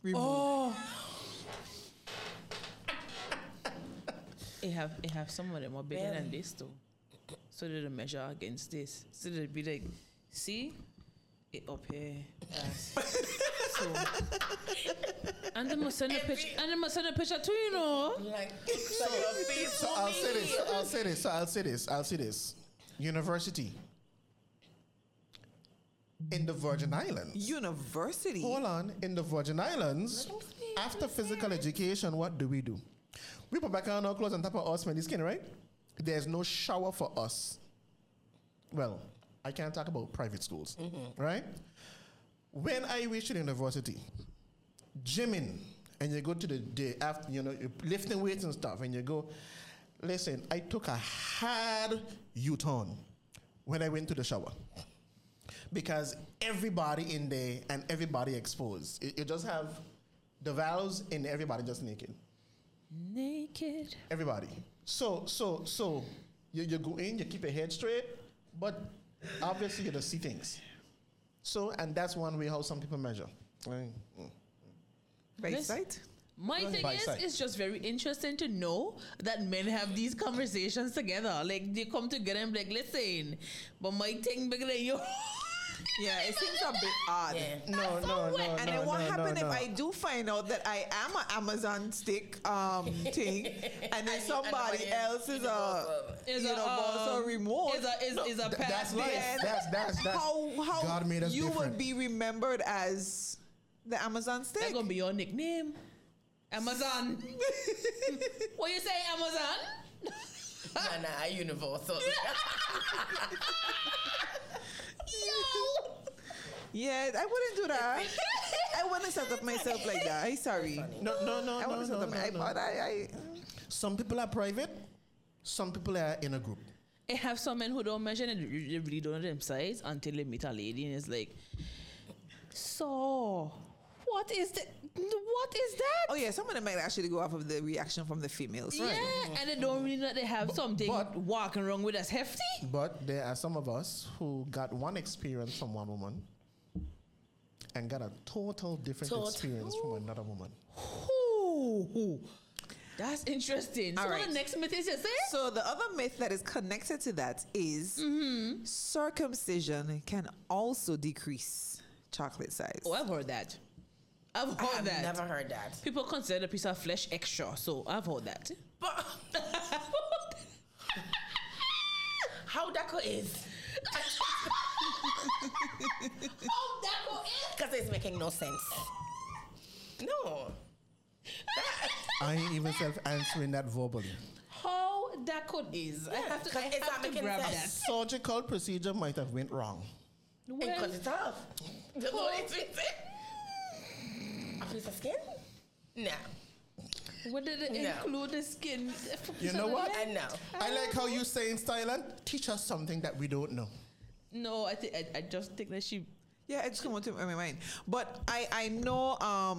removed. Oh. It have some of them are bigger than this though. So they measure against this. So they'd be like, see? It up here. Yes. So and they must send a picture too, you know. Like, So I'll say this. University. In the Virgin Islands. University. Hold on. In the Virgin Islands, after physical education, what do? We put back on our clothes on top of our smelly skin, right? There's no shower for us. Well, I can't talk about private schools, right? When I reached university, gymming, and you go to the day after, you're lifting weights and stuff, and you go, listen, I took a hard U-turn when I went to the shower. Because everybody in there and everybody exposed. You just have the valves and everybody just naked. Naked. Everybody. So you go in, you keep your head straight, but obviously you don't see things. So, and that's one way how some people measure. By sight? My thing By is, sight. it's just very interesting to know that men have these conversations together. Like, they come together and be like, listen, but my thing bigger than you. Yeah, it seems a bit odd. yeah. No. And then what happens if I do find out that I am an Amazon stick thing, and then somebody else is also remote? Is a That's past life. That's how God made us you different. would be remembered as the Amazon stick? That's gonna be your nickname, Amazon. What you say, Amazon? Nah, universal. Yeah, I wouldn't do that. I wouldn't set up myself like that. I'm sorry. No. I wouldn't set up my. Some people are private. Some people are in a group. I have some men who don't measure and they really don't know them size until they meet a lady and it's like, so what is that? Oh yeah, some of them might actually go off of the reaction from the females. Yeah, and they don't really know that they have something but- walking around with that's hefty. But there are some of us who got one experience from one woman and got a total different experience from another woman. Ooh, that's interesting. So All what right. the next myth is you say? So the other myth that is connected to that is circumcision can also decrease chocolate size. Oh, I've heard that. I've heard I've that. never heard that. People consider a piece of flesh extra, so I've heard that. But how that is? Oh, that go in. Because it's making no sense. No. I ain't even self-answering that verbally. How that could is. I have to, I it's not have to making grab sense. Surgical procedure might have went wrong. that. And cut Well, it off. That's what it's a piece of skin? No. what did it No. include the skin? You know what? And no. I like how you say in Thailand, teach us something that we don't know. No, I just think that she. Yeah, it just came to my mind. But I know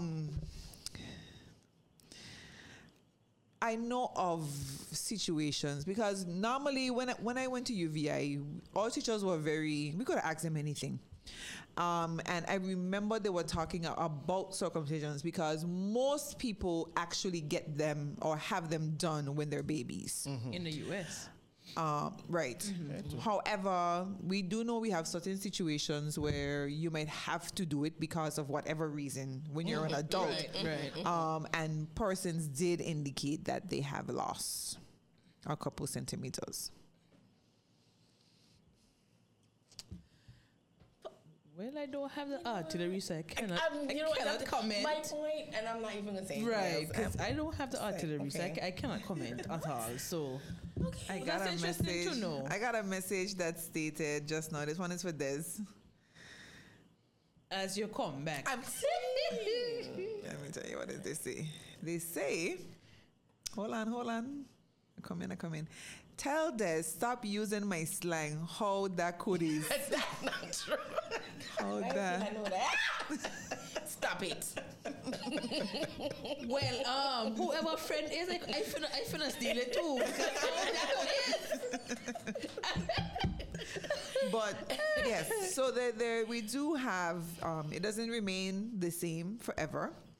I know of situations because normally when I went to UVI, all teachers were we could ask them anything. And I remember they were talking about circumcisions because most people actually get them or have them done when they're babies. In the US. Right. However, we do know we have certain situations where you might have to do it because of whatever reason when you're an adult. Right. And persons did indicate that they have lost a couple centimeters. Well, I don't have the artillery, so I cannot, You know what, cannot that's comment. my point, and I'm not even going to say anything Right, else. because I don't have the artillery, so okay. I cannot comment at all. So, I Well, got that's a interesting to message. know. I got a message that stated just now. This one is for Des. as you come back, I'm saying. Let me tell you what did they say. They say, hold on. I come in. Tell Des, stop using my slang. How that could is. That's not true. How I that. know that. Stop it. well, whoever friend is, I finna steal it too. But yes, so there we do have, it doesn't remain the same forever.